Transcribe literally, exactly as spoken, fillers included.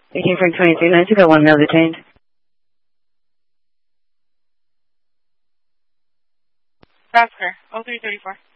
eighteen Frank twenty-three ninety, got one male detained. Oscar, oh three thirty-four.